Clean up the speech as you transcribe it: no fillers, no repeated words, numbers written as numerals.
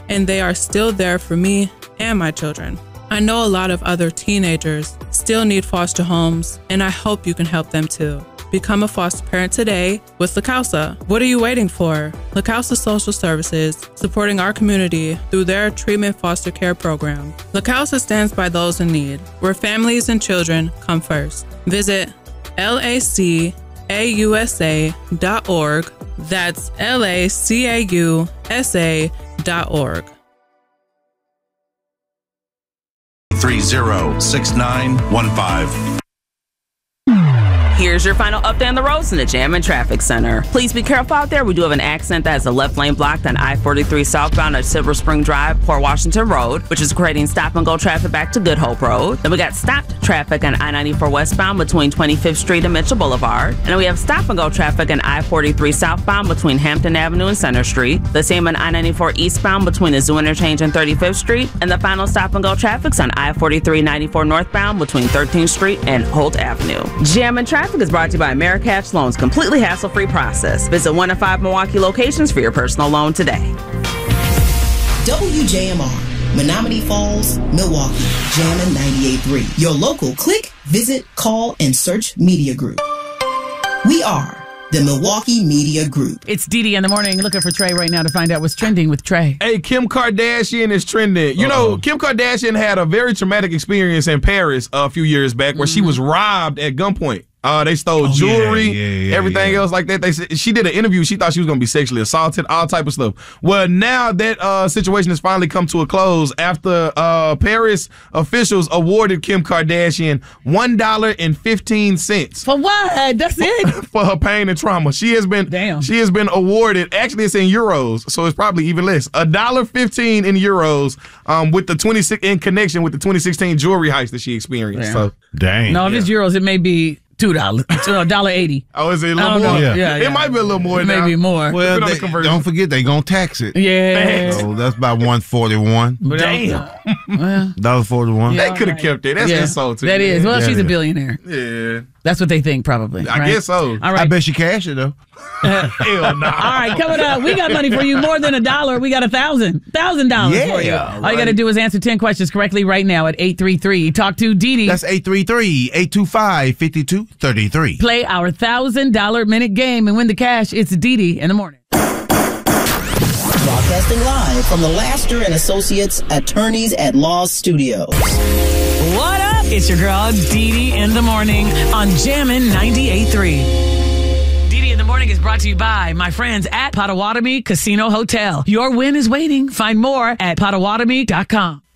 and they are still there for me and my children. I know a lot of other teenagers still need foster homes, and I hope you can help them too. Become a foster parent today with La Causa. What are you waiting for? La Causa Social Services, supporting our community through their treatment foster care program. La Causa stands by those in need, where families and children come first. Visit lacausa.org. That's lacausa.org. 306915. Here's your final update on the roads in the Jam and Traffic Center. Please be careful out there. We do have an accident that has a left lane blocked on I-43 southbound at Silver Spring Drive, Port Washington Road, which is creating stop-and-go traffic back to Good Hope Road. Then we got stopped traffic on I-94 westbound between 25th Street and Mitchell Boulevard. And then we have stop-and-go traffic on I-43 southbound between Hampton Avenue and Center Street. The same on I-94 eastbound between the Zoo Interchange and 35th Street. And the final stop-and-go traffic's on I-43-94 northbound between 13th Street and Holt Avenue. Jam and Traffic is brought to you by Americash Loans, completely hassle-free process. Visit one of 5 Milwaukee locations for your personal loan today. WJMR, Menominee Falls, Milwaukee, Jammin' 98.3. Your local click, visit, call, and search media group. We are the Milwaukee Media Group. It's Dee in the morning, looking for Trey right now to find out what's trending with Trey. Hey, Kim Kardashian is trending. You know, Kim Kardashian had a very traumatic experience in Paris a few years back where she was robbed at gunpoint. They stole jewelry, everything else like that. They said she did an interview. She thought she was going to be sexually assaulted, all type of stuff. Well, now that situation has finally come to a close after Paris officials awarded Kim Kardashian $1.15 for what? That's it for her pain and trauma. She has been awarded. Actually, it's in euros, so it's probably even less. $1.15 in euros with the 26 in connection with the 2016 jewelry heist that she experienced. So dang. No, if it's euros, it may be $2, $1.80. Oh, is it a little more? Yeah. It might be a little more. Maybe more. Well, don't forget they gonna tax it. Yeah. So that's about $1.41. Damn. $1.41. They could have kept it. That's insulting. That is. Well, she's a billionaire. Yeah. That's what they think, probably. I guess so. All right. I bet she cashed it though. Hell no. All right, coming up, we got money for you. More than $1. We got $1,000 for you. All you got to do is answer 10 questions correctly right now at 833. Talk to Dee. That's 833-825-5233. Play our $1,000 minute game and win the cash. It's Dee in the morning. Broadcasting live from the Laster and Associates Attorneys at Law Studios. What up? It's your girl, Dee in the morning on Jammin' 98.3. Dee in the morning is brought to you by my friends at Potawatomi Casino Hotel. Your win is waiting. Find more at Potawatomi.com.